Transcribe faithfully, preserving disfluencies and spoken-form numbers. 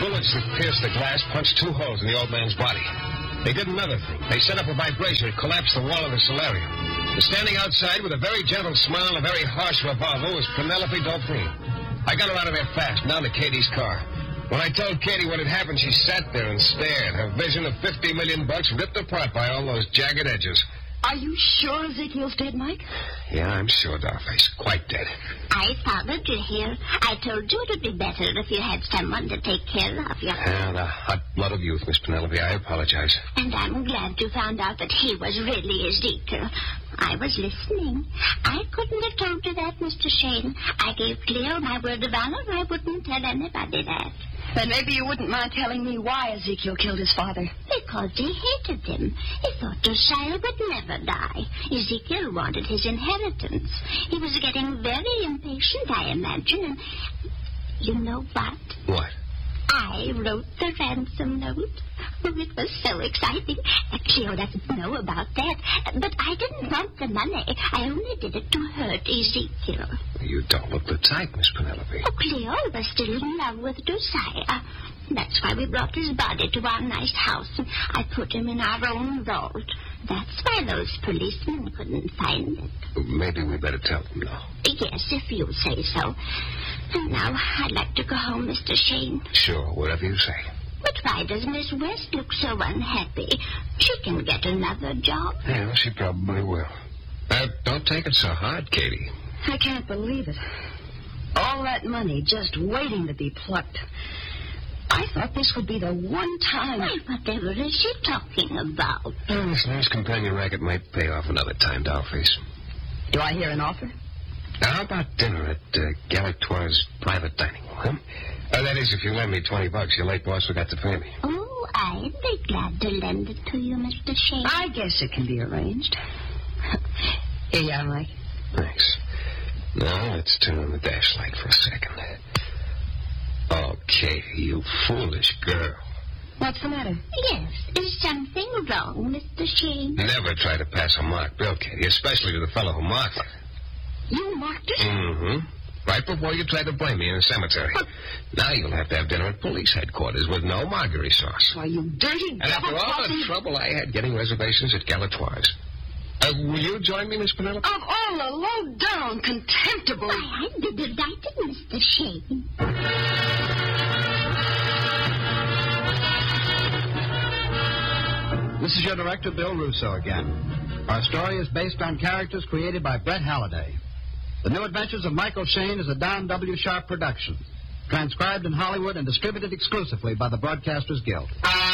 bullets that pierced the glass punched two holes in the old man's body. They did another thing. They set up a vibration that collapsed the wall of the solarium. And standing outside with a very gentle smile and a very harsh revolver was Penelope Dauphine. I got her out of there fast, down to Katie's car. When I told Katie what had happened, she sat there and stared. Her vision of fifty million bucks ripped apart by all those jagged edges. Are you sure Ezekiel's dead, Mike? Yeah, I'm sure, Dollface. Quite dead. I followed you here. I told you it would be better if you had someone to take care of you. Ah, the hot blood of youth, Miss Penelope. I apologize. And I'm glad you found out that he was really Ezekiel. I was listening. I couldn't have told you that, Mister Shane. I gave Cleo my word of honor I wouldn't tell anybody that. Then maybe you wouldn't mind telling me why Ezekiel killed his father. Because he hated him. He thought Josiah would never die. Ezekiel wanted his inheritance. He was getting very impatient, I imagine, and you know what? What? I wrote the ransom note. Oh, it was so exciting. Cleo doesn't know about that. But I didn't want the money. I only did it to hurt Ezekiel. You don't look the type, Miss Penelope. Oh, Cleo was still in love with Josiah. That's why we brought his body to our nice house, and I put him in our own vault. That's why those policemen couldn't find it. Maybe we better tell them now. Yes, if you say so. And now, I'd like to go home, Mister Shane. Sure, whatever you say. But why does Miss West look so unhappy? She can get another job. Yeah, she probably will. Uh, don't take it so hard, Katie. I can't believe it. All that money just waiting to be plucked. I thought this would be the one time... Why, whatever is she talking about? Well, this last companion racket might pay off another time, Dollface. Do I hear an offer? Now, how about dinner at uh, Galatoire's private dining room, huh? Uh, that is, if you lend me twenty bucks, your late boss forgot to pay me. Oh, I'd be glad to lend it to you, Mister Shane. I guess it can be arranged. Here you are, Mike. Thanks. Now, let's turn on the dash light for a second. Oh, Katie, you foolish girl. What's the matter? Yes, is something wrong, Mister Shane? Never try to pass a marked bill, Katie, especially to the fellow who marked it. You marked it? Mm-hmm. Right before you tried to blame me in the cemetery. What? Now you'll have to have dinner at police headquarters with no marguerite sauce. Why, you dirty... And after all the trouble I had getting reservations at Galatoire's. Uh, will you join me, Miss Penelope? Of all the low-down, contemptible... Why, I'd be delighted, Mister Shane. This is your director, Bill Russo, again. Our story is based on characters created by Brett Halliday. The New Adventures of Michael Shane is a Don W. Sharp production, transcribed in Hollywood and distributed exclusively by the Broadcasters Guild.